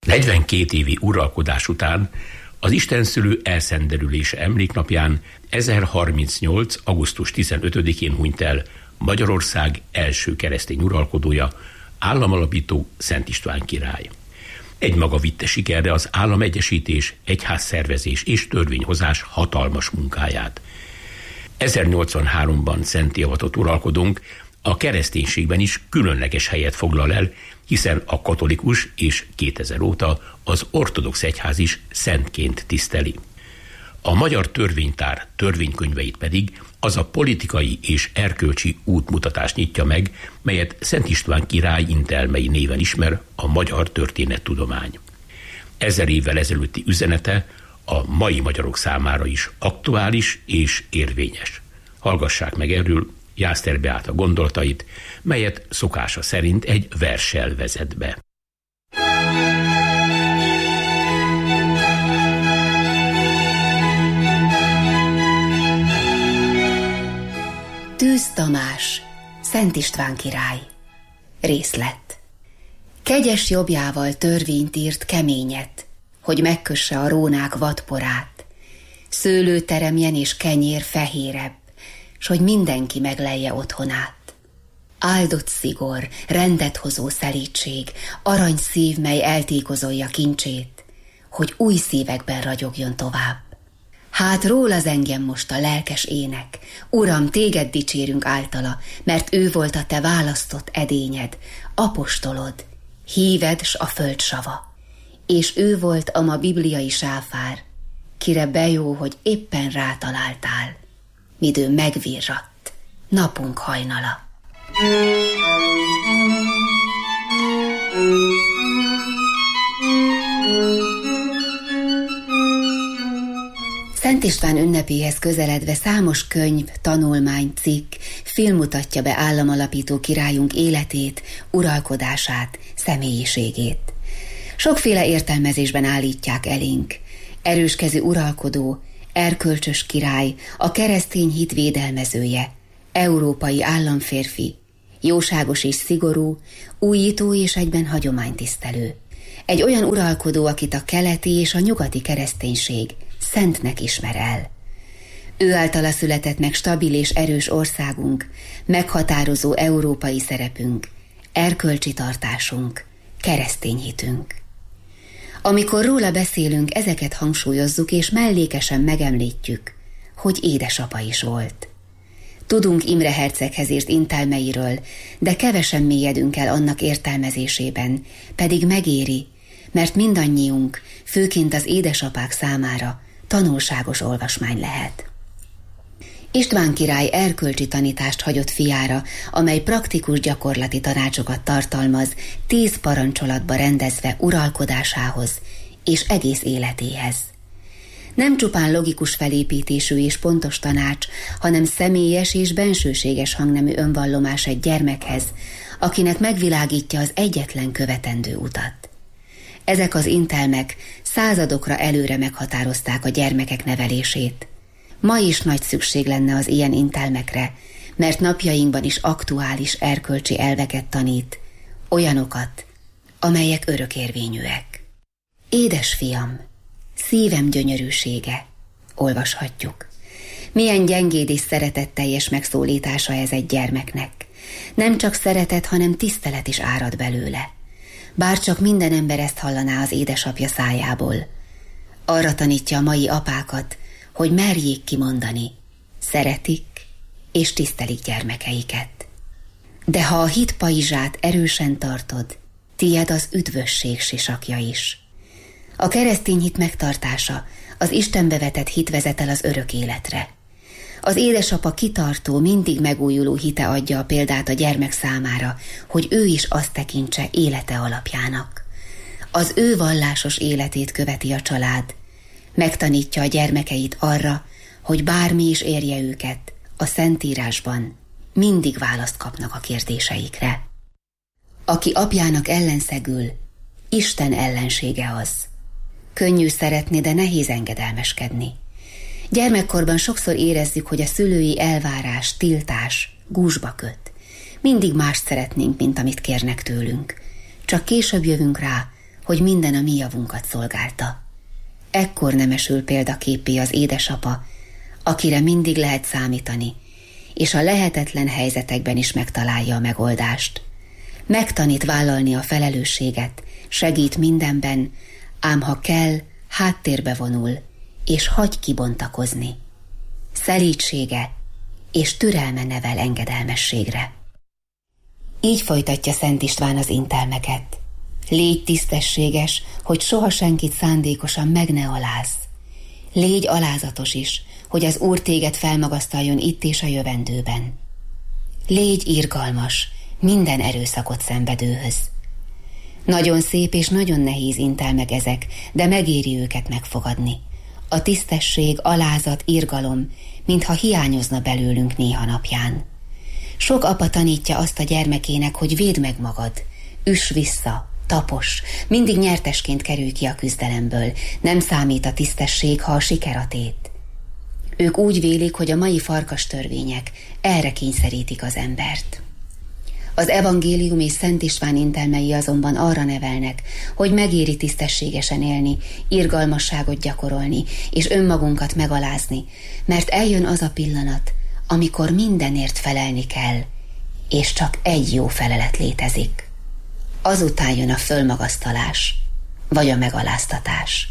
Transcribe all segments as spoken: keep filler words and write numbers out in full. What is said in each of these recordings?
negyvenkét évi uralkodás után az istenszülő elszenderülése emléknapján ezerharmincnyolc. augusztus tizenötödikén hunyt el Magyarország első keresztény uralkodója, államalapító Szent István király. Egymaga vitte sikerre az államegyesítés, egyházszervezés és törvényhozás hatalmas munkáját. ezernyolcvanháromban szentté avatott uralkodónk a kereszténységben is különleges helyet foglal el, hiszen a katolikus és kétezer óta az ortodox egyház is szentként tiszteli. A magyar törvénytár törvénykönyveit pedig az a politikai és erkölcsi útmutatás nyitja meg, melyet Szent István király intelmei néven ismer a magyar történettudomány. Ezer évvel ezelőtti üzenete a mai magyarok számára is aktuális és érvényes. Hallgassák meg erről Jászter Beáta gondolatait, melyet szokása szerint egy verssel vezet be. Tűz Tamás, Szent István király. Részlet. Kegyes jobbjával törvényt írt keményet, hogy megkösse a rónák vadporát. Szőlő teremjen és kenyér fehérebb, s hogy mindenki meglelje otthonát. Áldott szigor, rendet hozó szelídség, arany szív, mely eltékozolja kincsét, hogy új szívekben ragyogjon tovább. Hát rólad engem most a lelkes ének, Uram, téged dicsérünk általa, mert ő volt a te választott edényed, apostolod, híved s a föld sava. És ő volt a ma bibliai sáfár, kire bejó, hogy éppen rátaláltál, midő megvirratt, napunk hajnala. Szent István ünnepéhez közeledve számos könyv, tanulmány, cikk, film mutatja be államalapító királyunk életét, uralkodását, személyiségét. Sokféle értelmezésben állítják elénk. Erőskezű uralkodó, erkölcsös király, a keresztény hit védelmezője, európai államférfi, jóságos és szigorú, újító és egyben hagyománytisztelő. Egy olyan uralkodó, akit a keleti és a nyugati kereszténység szentnek ismer el. Ő általa született meg stabil és erős országunk, meghatározó európai szerepünk, erkölcsi tartásunk, keresztény hitünk. Amikor róla beszélünk, ezeket hangsúlyozzuk és mellékesen megemlítjük, hogy édesapa is volt. Tudunk Imre herceghez írt intelmeiről, de kevesen mélyedünk el annak értelmezésében, pedig megéri, mert mindannyiunk, főként az édesapák számára tanulságos olvasmány lehet. István király erkölcsi tanítást hagyott fiára, amely praktikus gyakorlati tanácsokat tartalmaz, tíz parancsolatba rendezve uralkodásához és egész életéhez. Nem csupán logikus felépítésű és pontos tanács, hanem személyes és bensőséges hangnemű önvallomás egy gyermekhez, akinek megvilágítja az egyetlen követendő utat. Ezek az intelmek századokra előre meghatározták a gyermekek nevelését. Ma is nagy szükség lenne az ilyen intelmekre, mert napjainkban is aktuális erkölcsi elveket tanít, olyanokat, amelyek örökérvényűek. Édes fiam, szívem gyönyörűsége, olvashatjuk. Milyen gyengéd és szeretetteljes megszólítása ez egy gyermeknek. Nem csak szeretet, hanem tisztelet is árad belőle. Bárcsak minden ember ezt hallaná az édesapja szájából. Arra tanítja a mai apákat, hogy merjék kimondani, szeretik és tisztelik gyermekeiket. De ha a hit pajzsát erősen tartod, tied az üdvösség sisakja is. A keresztény hit megtartása, az Istenbe vetett hit vezet el az örök életre. Az édesapa kitartó, mindig megújuló hite adja a példát a gyermek számára, hogy ő is azt tekintse élete alapjának. Az ő vallásos életét követi a család, megtanítja a gyermekeit arra, hogy bármi is érje őket, a Szentírásban mindig választ kapnak a kérdéseikre. Aki apjának ellenszegül, Isten ellensége az. Könnyű szeretni, de nehéz engedelmeskedni. Gyermekkorban sokszor érezzük, hogy a szülői elvárás, tiltás gúzsba köt. Mindig mást szeretnénk, mint amit kérnek tőlünk. Csak később jövünk rá, hogy minden a mi javunkat szolgálta. Ekkor nemesül példaképé az édesapa, akire mindig lehet számítani, és a lehetetlen helyzetekben is megtalálja a megoldást. Megtanít vállalni a felelősséget, segít mindenben, ám ha kell, háttérbe vonul, és hagy kibontakozni. Szelídsége és türelme nevel engedelmességre. Így folytatja Szent István az intelmeket. Légy tisztességes, hogy soha senkit szándékosan meg ne alázz. Légy alázatos is, hogy az Úr téged felmagasztaljon itt és a jövendőben. Légy irgalmas minden erőszakot szenvedőhöz. Nagyon szép és nagyon nehéz intelmek ezek, de megéri őket megfogadni. A tisztesség, alázat, irgalom, mintha hiányozna belőlünk néha napján. Sok apa tanítja azt a gyermekének, hogy védd meg magad, üss vissza, tapos, mindig nyertesként kerülj ki a küzdelemből, nem számít a tisztesség, ha a siker a tét. Ők úgy vélik, hogy a mai farkas törvények erre kényszerítik az embert. Az evangélium és Szent István intelmei azonban arra nevelnek, hogy megéri tisztességesen élni, irgalmasságot gyakorolni és önmagunkat megalázni, mert eljön az a pillanat, amikor mindenért felelni kell, és csak egy jó felelet létezik. Azután jön a fölmagasztalás, vagy a megaláztatás.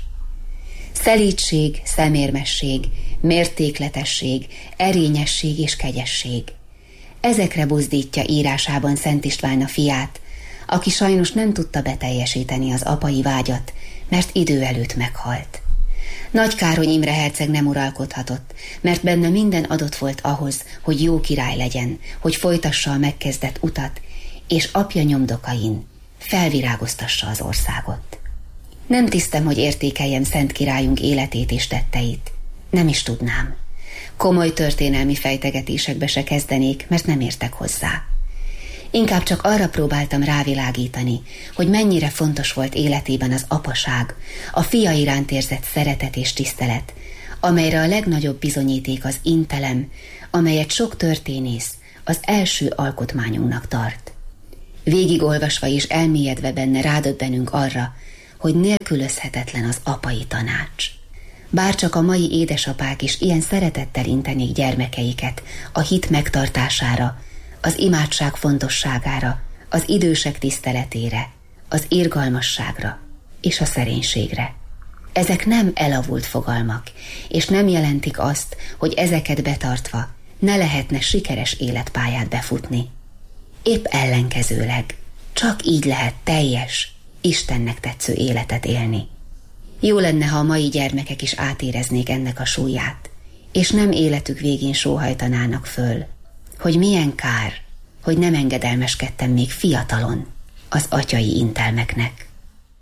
Szelídség, szemérmesség, mértékletesség, erényesség és kegyesség. Ezekre buzdítja írásában Szent István a fiát, aki sajnos nem tudta beteljesíteni az apai vágyat, mert idő előtt meghalt. Nagy Károly Imre herceg nem uralkodhatott, mert benne minden adott volt ahhoz, hogy jó király legyen, hogy folytassa a megkezdett utat, és apja nyomdokain felvirágoztassa az országot. Nem tisztem, hogy értékeljem szent királyunk életét és tetteit. Nem is tudnám. Komoly történelmi fejtegetésekbe se kezdenék, mert nem értek hozzá. Inkább csak arra próbáltam rávilágítani, hogy mennyire fontos volt életében az apaság, a fia iránt érzett szeretet és tisztelet, amelyre a legnagyobb bizonyíték az intelem, amelyet sok történész az első alkotmányunknak tart. Végigolvasva és elmélyedve benne rádöbbenünk arra, hogy nélkülözhetetlen az apai tanács. Bárcsak a mai édesapák is ilyen szeretettel intenék gyermekeiket a hit megtartására, az imádság fontosságára, az idősek tiszteletére, az irgalmasságra és a szerénységre. Ezek nem elavult fogalmak, és nem jelentik azt, hogy ezeket betartva ne lehetne sikeres életpályát befutni. Épp ellenkezőleg, csak így lehet teljes, Istennek tetsző életet élni. Jó lenne, ha a mai gyermekek is átéreznék ennek a súlyát, és nem életük végén sóhajtanának föl, hogy milyen kár, hogy nem engedelmeskedtem még fiatalon az atyai intelmeknek.